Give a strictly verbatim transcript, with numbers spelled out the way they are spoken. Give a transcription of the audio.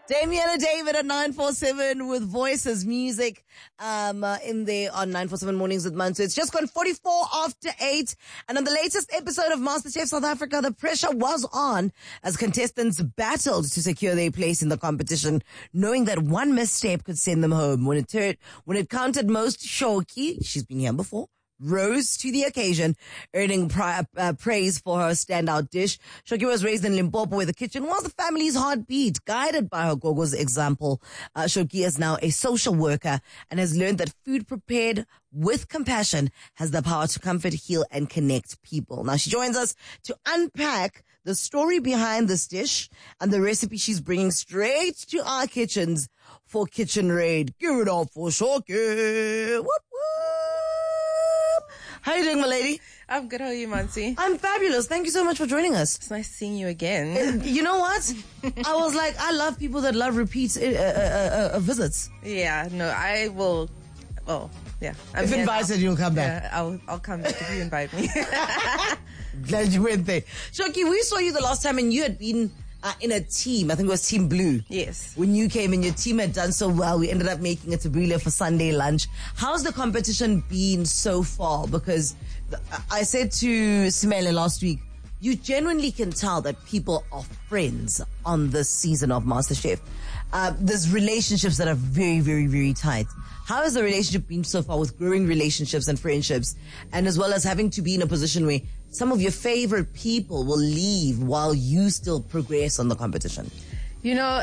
Damien and David at nine four seven with Voices Music um, uh, in there on nine four seven Mornings with Mansu. It's just gone forty-four after eight. And on the latest episode of MasterChef South Africa, the pressure was on as contestants battled to secure their place in the competition, knowing that one misstep could send them home. When it, ter- when it counted most, Shoki, she's been here before, rose to the occasion, earning pri- uh, praise for her standout dish. Shoki was raised in Limpopo, where the kitchen was the family's heartbeat. Guided by her gogo's example, uh, Shoki is now a social worker and has learned that food prepared with compassion has the power to comfort, heal, and connect people. Now, she joins us to unpack the story behind this dish and the recipe she's bringing straight to our kitchens for Kitchen Raid. Give it up for Shoki. Whoop, whoop. How are you doing, my lady? I'm good. How are you, Mansi? I'm fabulous. Thank you so much for joining us. It's nice seeing you again. Uh, you know what? I was like, I love people that love repeat uh, uh, uh, uh, visits. Yeah, no, I will. Oh, yeah. I'm if invited, now. You'll come back. Yeah, I'll, I'll come back if you invite me. Glad you went there. Shoki, we saw you the last time and you had been uh, in a team. I think it was Team Blue. Yes. When you came and your team had done so well, we ended up making it to Brile for Sunday lunch. How's the competition been so far? Because I said to Simele last week, you genuinely can tell that people are friends on this season of MasterChef. Uh, there's relationships that are very, very, very tight. How has the relationship been so far with growing relationships and friendships, and as well as having to be in a position where some of your favorite people will leave while you still progress on the competition? You know,